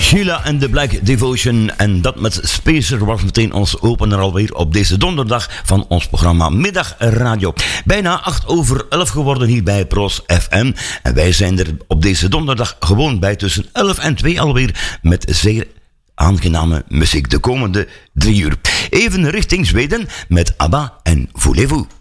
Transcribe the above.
Sheila en de Black Devotion. En dat met Spacer was meteen ons opener alweer op deze donderdag van ons programma Middag Radio. Bijna 11:08 geworden hier bij Pros FM. En wij zijn er op deze donderdag gewoon bij tussen 11 en 2 alweer met zeer aangename muziek de komende 3 uur. Even richting Zweden met ABBA en Voulez-vous.